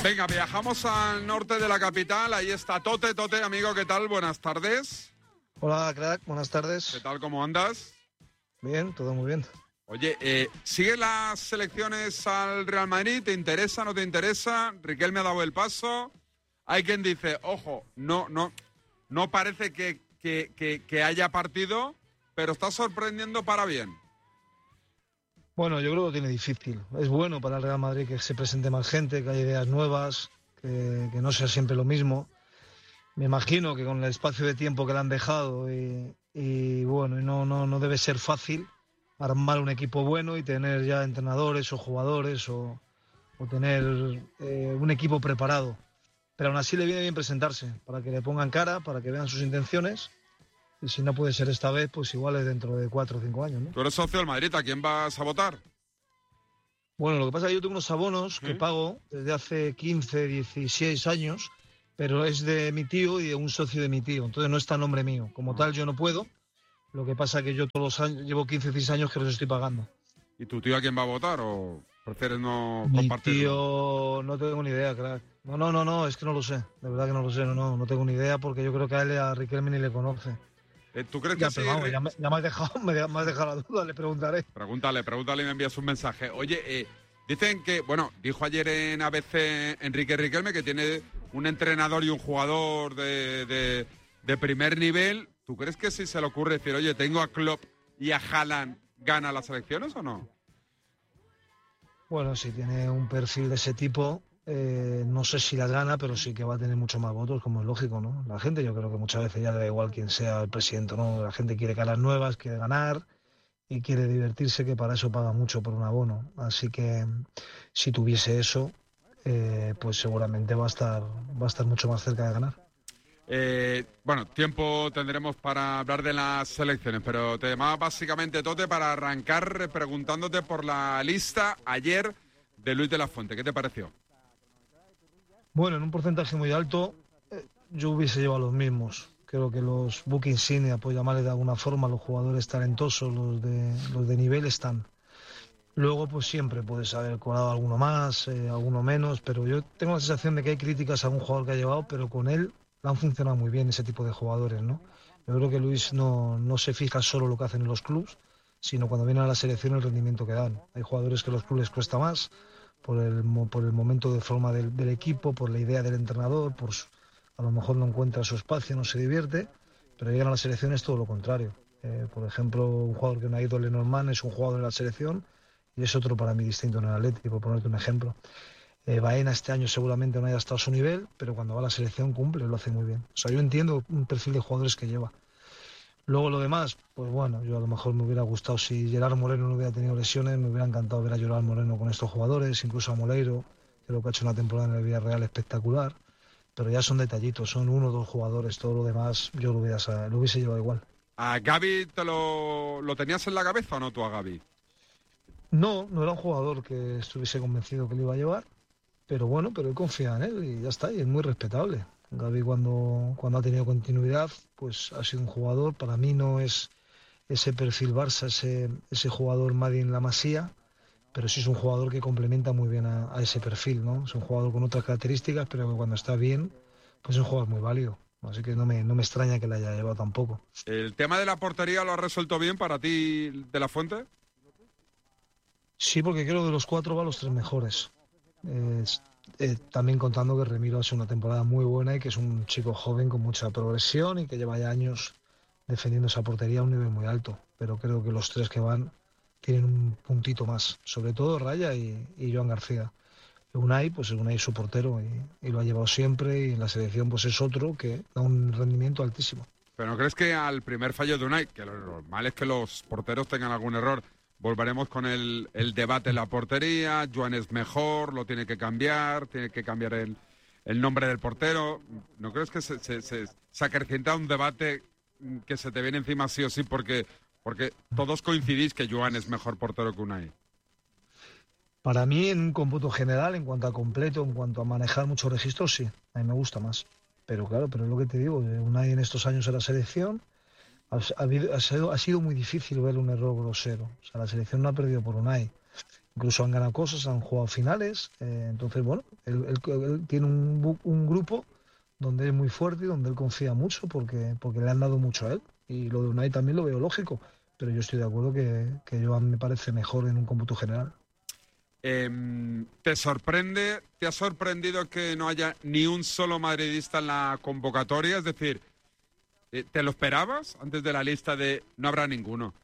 Venga, viajamos al norte de la capital. Ahí está Tote. Tote, amigo, ¿qué tal? Buenas tardes. Hola, crack. Buenas tardes. ¿Qué tal? ¿Cómo andas? Bien, todo muy bien. Oye, ¿sigue las selecciones al Real Madrid? ¿Te interesa, no te interesa? Riquelme ha dado el paso. Hay quien dice, ojo, no parece que haya partido, pero está sorprendiendo para bien. Bueno, yo creo que lo tiene difícil. Es bueno para el Real Madrid que se presente más gente, que haya ideas nuevas, que no sea siempre lo mismo. Me imagino que con el espacio de tiempo que le han dejado y bueno, no debe ser fácil armar un equipo bueno y tener ya entrenadores o jugadores o tener un equipo preparado. Pero aún así le viene bien presentarse, para que le pongan cara, para que vean sus intenciones. Y si no puede ser esta vez, pues igual es dentro de 4 o 5 años, ¿no? Tú eres socio del Madrid, ¿a quién vas a votar? Bueno, lo que pasa es que yo tengo unos abonos que pago desde hace 15, 16 años, pero es de mi tío y de un socio de mi tío, entonces no está a nombre mío. Como tal, yo no puedo. Lo que pasa es que yo todos los años, llevo 15, 16 años que los estoy pagando. ¿Y tu tío a quién va a votar o prefieres no Mi compartirlo? tío, no tengo ni idea, crack. No, es que no lo sé. De verdad que no lo sé, no tengo ni idea porque yo creo que a Riquelme ni le conoce. ¿Tú crees Ya, que pero sí? vamos, ya me has dejado la duda, le preguntaré. Pregúntale y me envías un mensaje. Oye, dicen que, bueno, dijo ayer en ABC Enrique Riquelme que tiene un entrenador y un jugador de primer nivel. ¿Tú crees que si se le ocurre decir, oye, tengo a Klopp y a Haaland, gana las elecciones o no? Bueno, si tiene un perfil de ese tipo, no sé si las gana, pero sí que va a tener mucho más votos, como es lógico, ¿no? La gente, yo creo que muchas veces ya le da igual quién sea el presidente, ¿no? La gente quiere caras nuevas, quiere ganar y quiere divertirse, que para eso paga mucho por un abono. Así que si tuviese eso, pues seguramente va a estar mucho más cerca de ganar. Bueno, tiempo tendremos para hablar de las selecciones, pero te llamaba básicamente, Tote, para arrancar preguntándote por la lista ayer de Luis de la Fuente. ¿Qué te pareció? Bueno, en un porcentaje muy alto, yo hubiese llevado los mismos. Creo que los book insignia, por llamarle de alguna forma, los jugadores talentosos, los de nivel están. Luego, pues siempre puedes haber colado alguno más, alguno menos, pero yo tengo la sensación de que hay críticas a un jugador que ha llevado, pero con él le han funcionado muy bien ese tipo de jugadores, ¿no? Yo creo que Luis no se fija solo lo que hacen en los clubes, sino cuando viene a la selección el rendimiento que dan. Hay jugadores que a los clubes les cuesta más por el momento de forma del equipo, por la idea del entrenador, a lo mejor no encuentra su espacio, no se divierte, pero llegan a la selección es todo lo contrario. Por ejemplo, un jugador que no ha ido, Lenormand, es un jugador de la selección y es otro para mí distinto en el Atlético, por ponerte un ejemplo. Baena este año seguramente no haya estado a su nivel, pero cuando va a la selección cumple, lo hace muy bien. O sea, yo entiendo un perfil de jugadores que lleva. Luego lo demás, pues bueno, yo a lo mejor me hubiera gustado si Gerard Moreno no hubiera tenido lesiones, me hubiera encantado ver a Gerard Moreno con estos jugadores, incluso a Moleiro, creo que ha hecho una temporada en el Villarreal espectacular, pero ya son detallitos, son 1 o 2 jugadores, todo lo demás yo lo hubiese llevado igual. ¿A Gavi lo tenías en la cabeza o no tú a Gavi? No era un jugador que estuviese convencido que lo iba a llevar, pero bueno, pero él confía en él y ya está, y es muy respetable. Gavi cuando ha tenido continuidad, pues ha sido un jugador, para mí no es ese perfil Barça, ese jugador Made in la Masía, pero sí es un jugador que complementa muy bien a ese perfil, ¿no? Es un jugador con otras características, pero que cuando está bien, pues es un jugador muy válido. Así que no me extraña que la haya llevado tampoco. ¿El tema de la portería lo ha resuelto bien para ti de la Fuente? Sí, porque creo que de los 4 va a los 3 mejores. También contando que Remiro hace una temporada muy buena y que es un chico joven con mucha progresión y que lleva ya años defendiendo esa portería a un nivel muy alto. Pero creo que los 3 que van tienen un puntito más, sobre todo Raya y Joan García. Unai, pues Unai es su portero y lo ha llevado siempre, y en la selección pues es otro que da un rendimiento altísimo. ¿Pero no crees que al primer fallo de Unai, que lo normal es que los porteros tengan algún error, volveremos con el debate en la portería, Joan es mejor, lo tiene que cambiar el nombre del portero? ¿No crees que se acrecenta un debate que se te viene encima sí o sí porque todos coincidís que Joan es mejor portero que Unai? Para mí, en un cómputo general, en cuanto a completo, en cuanto a manejar muchos registros, sí, a mí me gusta más. Pero claro, pero es lo que te digo, Unai en estos años en la selección ha sido muy difícil ver un error grosero. O sea, la selección no ha perdido por Unai. incluso han ganado cosas, han jugado finales. Entonces, bueno, él tiene un grupo donde es muy fuerte y donde él confía mucho porque le han dado mucho a él. Y lo de Unai también lo veo lógico, pero yo estoy de acuerdo que Joan me parece mejor en un cómputo general. ¿Te ha sorprendido que no haya ni un solo madridista en la convocatoria? Es decir, ¿te lo esperabas antes de la lista de no habrá ninguno?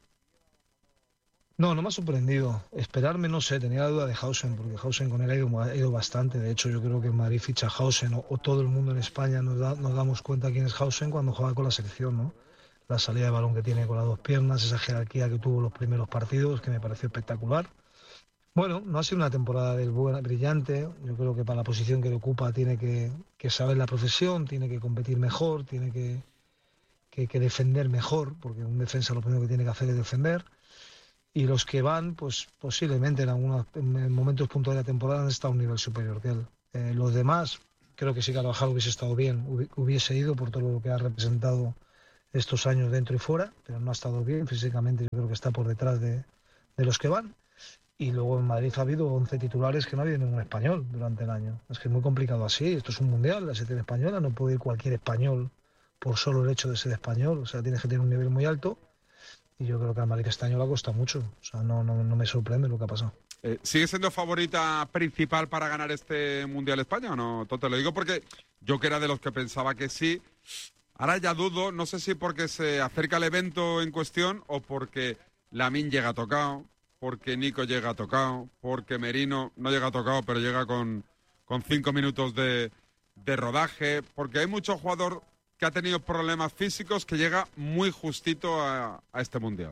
No, no me ha sorprendido. Esperarme, no sé, tenía la duda de Hausen, porque Hausen con él ha ido bastante. De hecho, yo creo que en Madrid ficha Hausen o todo el mundo en España nos damos cuenta quién es Hausen cuando juega con la selección, ¿no? La salida de balón que tiene con las dos piernas, esa jerarquía que tuvo los primeros partidos, que me pareció espectacular. Bueno, no ha sido una temporada brillante. Yo creo que para la posición que le ocupa tiene que saber la profesión, tiene que competir mejor, tiene que defender mejor, porque un defensa lo primero que tiene que hacer es defender. Y los que van, pues posiblemente en momentos puntuales de la temporada han estado a un nivel superior que él. Los demás, creo que si Carvajal hubiese estado bien, hubiese ido por todo lo que ha representado estos años dentro y fuera, pero no ha estado bien físicamente. Yo creo que está por detrás de los que van. Y luego en Madrid ha habido 11 titulares que no ha habido ningún español durante el año. Es que es muy complicado así. Esto es un mundial, la selección española. No puede ir cualquier español por solo el hecho de ser español. O sea, tienes que tener un nivel muy alto. Y yo creo que al Madrid este año le ha costado mucho. O sea, no me sorprende lo que ha pasado. ¿Sigue siendo favorita principal para ganar este Mundial España o no? Te lo digo porque yo que era de los que pensaba que sí. Ahora ya dudo, no sé si porque se acerca el evento en cuestión o porque Lamine llega tocado, porque Nico llega tocado, porque Merino no llega tocado, pero llega con 5 minutos de rodaje, porque hay mucho jugador que ha tenido problemas físicos que llega muy justito a este Mundial.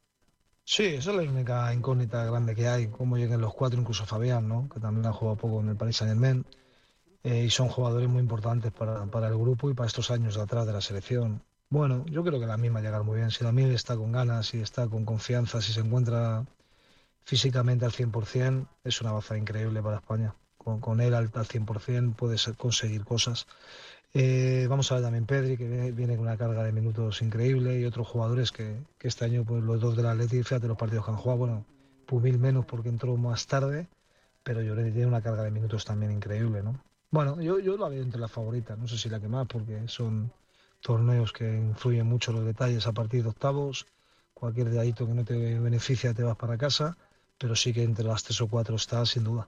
Sí, esa es la única incógnita grande que hay, cómo lleguen los cuatro, incluso Fabián, ¿no? Que también ha jugado poco en el Paris Saint-Germain, y son jugadores muy importantes para el grupo y para estos años de atrás de la selección. Bueno, yo creo que la misma llegar muy bien. Si la Lamine está con ganas, si está con confianza, si se encuentra físicamente al 100%, es una baza increíble para España. Con él al 100% puedes conseguir cosas. Vamos a ver también Pedri, que viene con una carga de minutos increíble, y otros jugadores que este año, pues los dos del Atleti, fíjate los partidos que han jugado. Bueno, Pumil menos porque entró más tarde, pero Llorente tiene una carga de minutos también increíble, ¿no? Bueno, yo la veo entre las favoritas, no sé si la que más, porque son torneos que influyen mucho los detalles a partir de octavos. Cualquier dedito que no te beneficia te vas para casa, pero sí que entre las 3 o 4 está sin duda.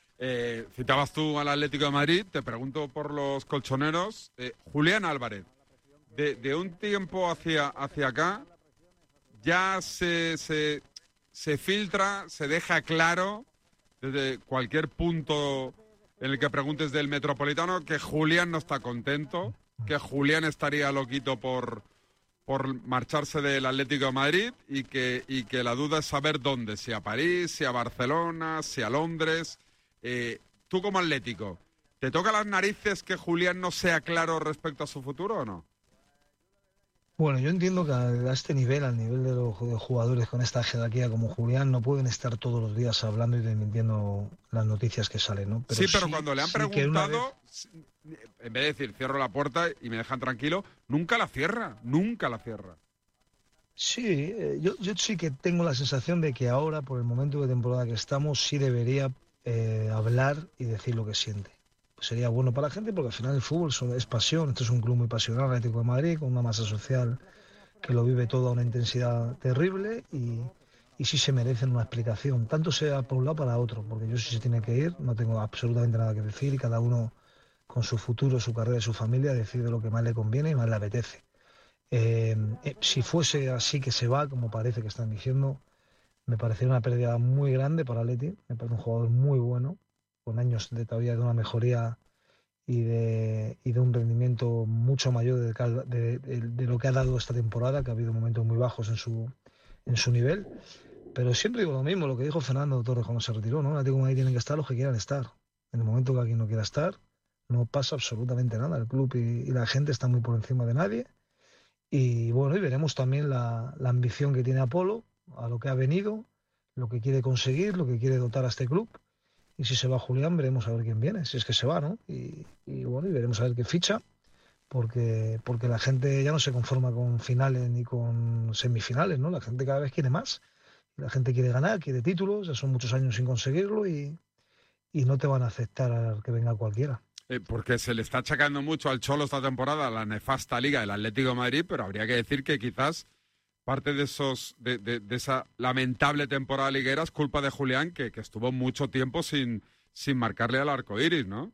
Citabas tú al Atlético de Madrid, te pregunto por los colchoneros. Julián Álvarez, de un tiempo hacia acá, ya se filtra, se deja claro desde cualquier punto en el que preguntes del Metropolitano que Julián no está contento, que Julián estaría loquito por marcharse del Atlético de Madrid y que la duda es saber dónde, si a París, si a Barcelona, si a Londres. Tú como Atlético, ¿te toca las narices que Julián no sea claro respecto a su futuro o no? Bueno, yo entiendo que a este nivel, al nivel de los jugadores con esta jerarquía como Julián, no pueden estar todos los días hablando y desmintiendo las noticias que salen, ¿no? Pero sí, cuando le han preguntado, vez... en vez de decir cierro la puerta y me dejan tranquilo, nunca la cierra. Sí, yo sí que tengo la sensación de que ahora, por el momento de temporada que estamos, sí debería hablar y decir lo que siente. Pues sería bueno para la gente porque al final el fútbol es pasión. Esto es un club muy pasional, el Atlético de Madrid, con una masa social que lo vive todo a una intensidad terrible, y sí se merecen una explicación, tanto sea por un lado para otro, porque yo sí se tiene que ir, no tengo absolutamente nada que decir y cada uno con su futuro, su carrera y su familia decide lo que más le conviene y más le apetece. Si fuese así que se va, como parece que están diciendo, me parecería una pérdida muy grande para Leti. Me parece un jugador muy bueno, con años todavía de una mejoría y de un rendimiento mucho mayor de lo que ha dado esta temporada, que ha habido momentos muy bajos en su nivel. Pero siempre digo lo mismo, lo que dijo Fernando Torres cuando se retiró, ¿no? Atlético de Madrid tienen que estar los que quieran estar. En el momento que alguien no quiera estar, no pasa absolutamente nada. El club y la gente están muy por encima de nadie. Y bueno, y veremos también la ambición que tiene Apolo, a lo que ha venido, lo que quiere conseguir, lo que quiere dotar a este club. Y si se va Julián, veremos a ver quién viene, si es que se va, ¿no? Y bueno, y veremos a ver qué ficha, porque la gente ya no se conforma con finales ni con semifinales, ¿no? La gente cada vez quiere más. La gente quiere ganar, quiere títulos, ya son muchos años sin conseguirlo y no te van a aceptar que venga cualquiera. Porque se le está achacando mucho al Cholo esta temporada la nefasta liga del Atlético de Madrid, pero habría que decir que quizás parte de esa lamentable temporada liguera es culpa de Julián, que estuvo mucho tiempo sin marcarle al arco iris, ¿no?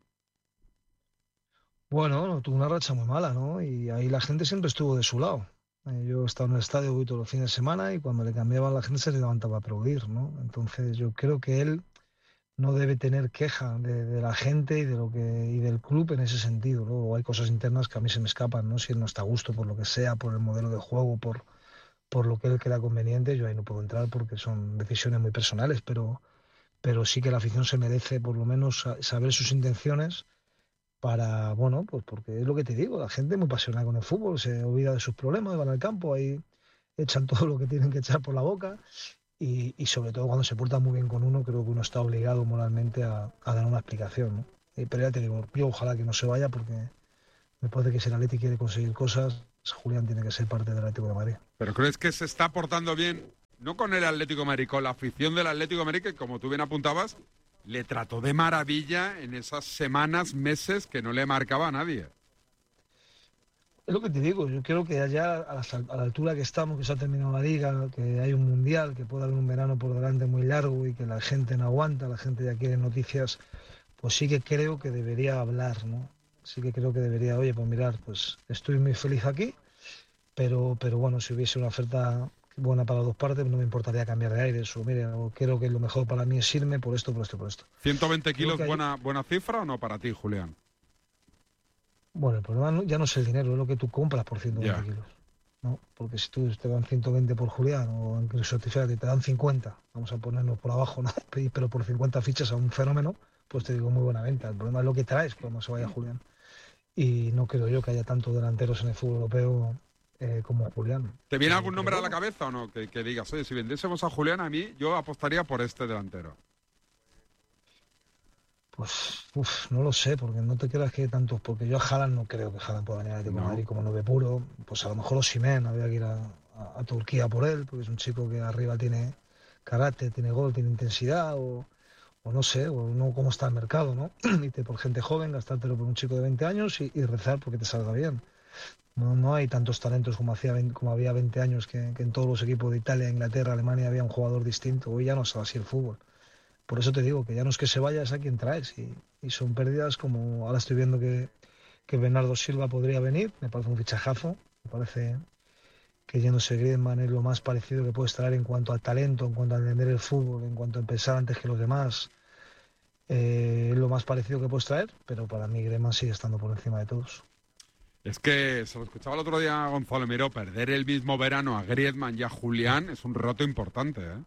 Bueno, no, tuvo una racha muy mala, ¿no? Y ahí la gente siempre estuvo de su lado. Yo he estado en el estadio, voy todos los fines de semana y cuando le cambiaban la gente se levantaba a aplaudir, ¿no? Entonces yo creo que él no debe tener queja de la gente y del club en ese sentido. Luego hay cosas internas que a mí se me escapan, ¿no? Si él no está a gusto por lo que sea, por el modelo de juego, por lo que él crea conveniente, yo ahí no puedo entrar porque son decisiones muy personales, pero sí que la afición se merece por lo menos saber sus intenciones para, bueno, pues porque es lo que te digo, la gente es muy pasional con el fútbol, se olvida de sus problemas, van al campo, ahí echan todo lo que tienen que echar por la boca y sobre todo cuando se porta muy bien con uno, creo que uno está obligado moralmente a dar una explicación, ¿no? Pero ya te digo, yo ojalá que no se vaya porque me parece que si el Atleti quiere conseguir cosas, Julián tiene que ser parte del Atlético de Madrid. ¿Pero crees que se está portando bien, no con el Atlético de Madrid, con la afición del Atlético de Madrid, que como tú bien apuntabas, le trató de maravilla en esas semanas, meses que no le marcaba a nadie? Es lo que te digo, yo creo que allá a la altura que estamos, que se ha terminado la liga, que hay un mundial, que puede haber un verano por delante muy largo y que la gente no aguanta, la gente ya quiere noticias, pues sí que creo que debería hablar, ¿no? Sí que creo que debería, oye, pues mirar, pues estoy muy feliz aquí, pero bueno, si hubiese una oferta buena para las dos partes, no me importaría cambiar de aire, o mire, o creo que lo mejor para mí es irme por esto, por esto, por esto. 120 Creo kilos, que hay... buena cifra o no para ti, Julián? Bueno, el problema ya no es el dinero, es lo que tú compras por 120 Ya. kilos. ¿No? Porque si tú te dan 120 por Julián o incluso fíjate, te dan 50, vamos a ponernos por abajo, ¿no? Pero por 50 fichas a un fenómeno, pues te digo muy buena venta. El problema es lo que traes cuando se vaya Julián. Y no creo yo que haya tantos delanteros en el fútbol europeo como Julián. ¿Te viene algún Pero nombre a la bueno, cabeza o no? Que digas, oye, si vendiésemos a Julián, a mí, yo apostaría por este delantero. pues no lo sé, porque no te creas que hay tantos, porque yo a Haaland no creo que Haaland pueda venir al Atlético de No. Madrid como 9 puro, pues a lo mejor Osimhen, había que ir a Turquía por él, porque es un chico que arriba tiene carácter, tiene gol, tiene intensidad, o no sé, o no cómo está el mercado, ¿no? Irte por gente joven, gastártelo por un chico de 20 años y rezar porque te salga bien. No hay tantos talentos como había 20 años que en todos los equipos de Italia, Inglaterra, Alemania había un jugador distinto. Hoy ya no es así el fútbol. Por eso te digo que ya no es que se vaya, es a quien traes. Y son pérdidas como ahora estoy viendo que Bernardo Silva podría venir, me parece un fichajazo, me parece que yéndose Griezmann es lo más parecido que puedes traer en cuanto a talento, en cuanto a entender el fútbol, en cuanto a empezar antes que los demás. Es lo más parecido que puedes traer, pero para mí Griezmann sigue estando por encima de todos. Es que, se lo escuchaba el otro día a Gonzalo Miró, perder el mismo verano a Griezmann y a Julián es un reto importante, ¿eh?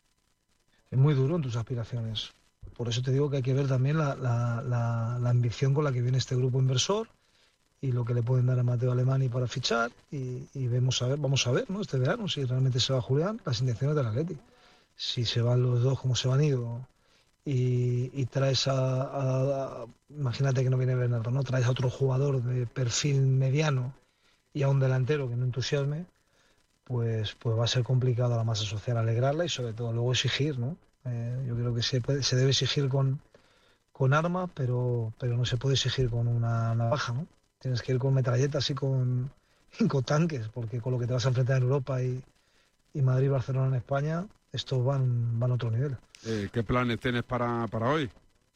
Es muy duro en tus aspiraciones. Por eso te digo que hay que ver también la ambición con la que viene este grupo inversor y lo que le pueden dar a Mateo Alemani para fichar y vamos a ver, ¿no? Este verano si realmente se va Julián, las intenciones del Atleti. Si se van los dos como se van ido y traes imagínate que no viene Bernardo, ¿no? Traes a otro jugador de perfil mediano y a un delantero que no entusiasme, pues va a ser complicado a la masa social alegrarla y sobre todo luego exigir, ¿no? Yo creo que se debe exigir con armas, pero no se puede exigir con una navaja, ¿no? Tienes que ir con metralletas y con tanques, porque con lo que te vas a enfrentar en Europa y Madrid y Barcelona en España, estos van a otro nivel. ¿Qué planes tienes para hoy?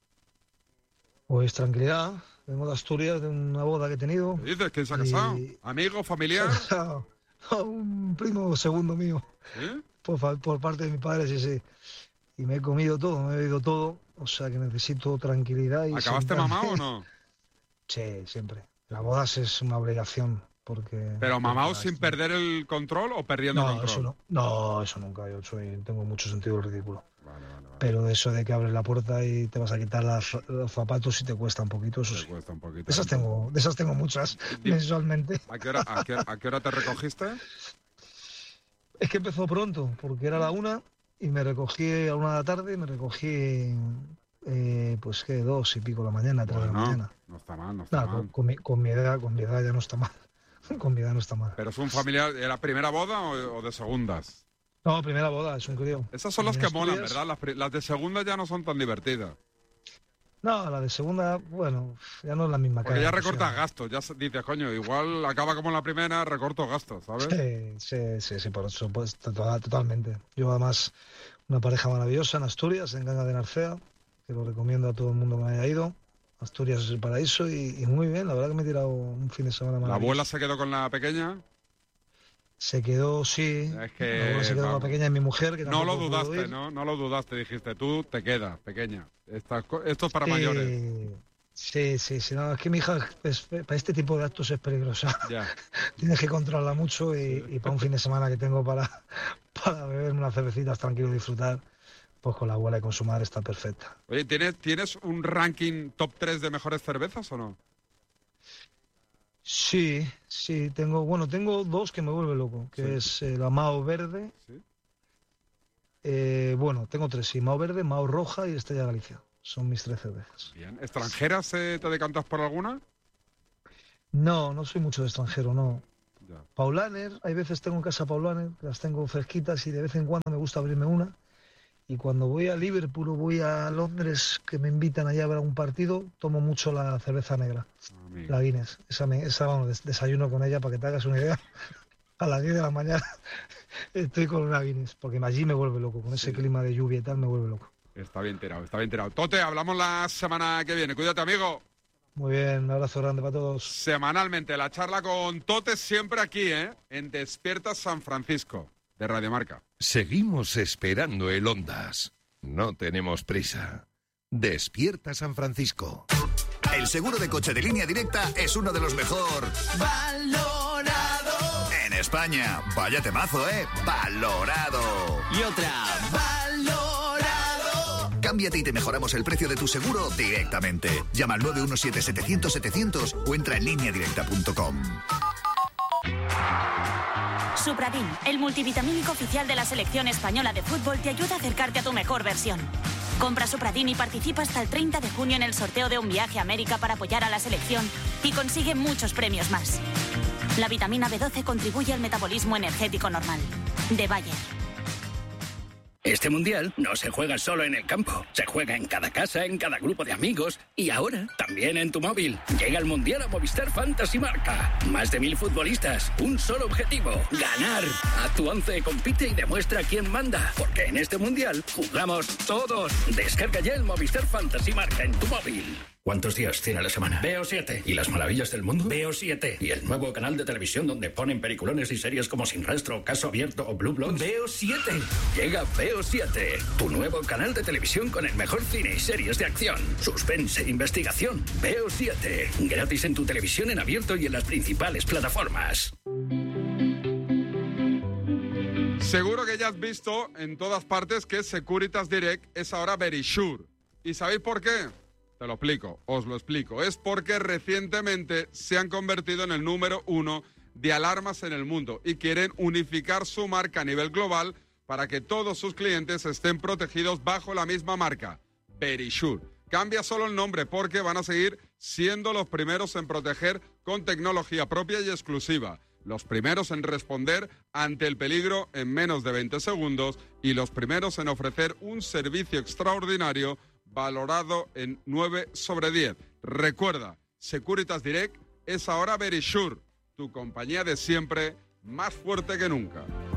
Pues tranquilidad, vengo de Asturias, de una boda que he tenido. ¿Qué dices? ¿Quién se ha casado? Y ¿Amigo, se ha familiar? casado a un primo segundo mío, ¿Sí? por parte de mi padre, sí, sí. Y me he comido todo, me he bebido todo, o sea que necesito tranquilidad y ¿Acabaste sentarme. mamado o no? Sí, siempre. Las bodas es una obligación, ¿Pero porque mamado sin perder el control o perdiendo no, eso control? no, no, eso nunca, tengo mucho sentido del ridículo. Vale, vale, vale. Pero de eso de que abres la puerta y te vas a quitar los zapatos y te cuesta un poquito, eso Te sí. cuesta un poquito. De esas tengo muchas Di- mensualmente. ¿A qué hora te recogiste? Es que empezó pronto, porque era la 1 y me recogí a 1 de la tarde y me recogí, pues que 2 y pico de la mañana, 3 de la Bueno, mañana. no está mal, no está Nada, mal. con mi edad ya no está mal. Con mi edad no está mal. ¿Pero es un familiar, era primera boda o de segundas? No, primera boda, es un crío. Esas son las que molan, ¿verdad? Las de segunda ya no son tan divertidas. No, la de segunda, bueno, ya no es la misma. Porque ya recortas gastos, ya dices, coño, igual acaba como en la primera, recorto gastos, ¿sabes? Sí, por supuesto, totalmente. Yo además, una pareja maravillosa en Asturias, en Ganga de Narcea, que lo recomiendo a todo el mundo que me haya ido. Asturias es el paraíso y muy bien, la verdad que me he tirado un fin de semana maravilloso. ¿La abuela se quedó con la pequeña? Se quedó, sí. Es que, la abuela se quedó con la pequeña y mi mujer, que no lo dudaste, ¿no? No lo dudaste, dijiste, tú te quedas, pequeña. Esto es para mayores. Sí, no, es que mi hija para este tipo de actos es peligrosa. Ya. Tienes que controlarla mucho y para un fin de semana que tengo para beberme unas cervecitas tranquilo y disfrutar, pues con la abuela y con su madre está perfecta. Oye, ¿tienes un ranking top 3 de mejores cervezas o no? Sí, tengo dos que me vuelve loco, que es la Mao Verde. ¿Sí? Tengo 3, sí, Mao Verde, Mao Roja y Estrella Galicia. Son mis 3 cervezas. Bien. ¿Extranjeras te decantas por alguna? No soy mucho de extranjero, no. Ya. Paulaner, hay veces tengo en casa Paulaner, las tengo fresquitas y de vez en cuando me gusta abrirme una. Y cuando voy a Liverpool o voy a Londres, que me invitan allá a ver un partido, tomo mucho la cerveza negra, la Guinness. Desayuno con ella para que te hagas una idea. A las 10 de la mañana estoy con una Guinness, porque allí me vuelve loco, con ese clima de lluvia y tal me vuelve loco. Está bien tirado. Tote, hablamos la semana que viene. Cuídate, amigo. Muy bien, un abrazo grande para todos. Semanalmente, la charla con Tote siempre aquí, en Despierta San Francisco, de Radio Marca. Seguimos esperando el Ondas. No tenemos prisa. Despierta San Francisco. El seguro de coche de Línea Directa es uno de los mejor valorado en España. Vaya temazo, valorado. Y otra, valorado. Cámbiate y te mejoramos el precio de tu seguro directamente. Llama al 917-700-700 o entra en lineadirecta.com. Supradin, el multivitamínico oficial de la selección española de fútbol, te ayuda a acercarte a tu mejor versión. Compra Supradin y participa hasta el 30 de junio en el sorteo de un viaje a América para apoyar a la selección y consigue muchos premios más. La vitamina B12 contribuye al metabolismo energético normal. De Bayer. Este mundial no se juega solo en el campo, se juega en cada casa, en cada grupo de amigos y ahora también en tu móvil. Llega el mundial a Movistar Fantasy Marca. Más de 1000 futbolistas, un solo objetivo: ganar. Haz tu 11, compite y demuestra quién manda, porque en este mundial jugamos todos. Descarga ya el Movistar Fantasy Marca en tu móvil. ¿Cuántos días tiene la semana? Veo 7. ¿Y las maravillas del mundo? Veo 7. ¿Y el nuevo canal de televisión donde ponen peliculones y series como Sin Rastro, Caso Abierto o Blue Bloods? Veo 7. Llega Veo 7, tu nuevo canal de televisión con el mejor cine y series de acción, suspense e investigación. Veo 7. Gratis en tu televisión en abierto y en las principales plataformas. Seguro que ya has visto en todas partes que Securitas Direct es ahora Verisure. ¿Y sabéis por qué? Os lo explico. Es porque recientemente se han convertido en el número 1 de alarmas en el mundo y quieren unificar su marca a nivel global para que todos sus clientes estén protegidos bajo la misma marca, Verisure. Cambia solo el nombre porque van a seguir siendo los primeros en proteger con tecnología propia y exclusiva, los primeros en responder ante el peligro en menos de 20 segundos y los primeros en ofrecer un servicio extraordinario valorado en 9 sobre 10. Recuerda, Securitas Direct es ahora Verisure, tu compañía de siempre, más fuerte que nunca.